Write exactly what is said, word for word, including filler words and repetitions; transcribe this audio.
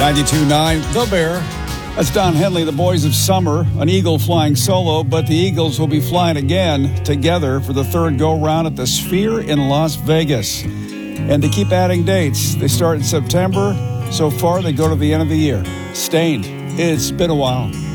ninety-two point nine, The Bear. That's Don Henley, the Boys of Summer, an Eagle flying solo, but the Eagles will be flying again together for the third go-round at the Sphere in Las Vegas. And they keep adding dates. They start in September. So far, they go to the end of the year. Stained. It's been a while.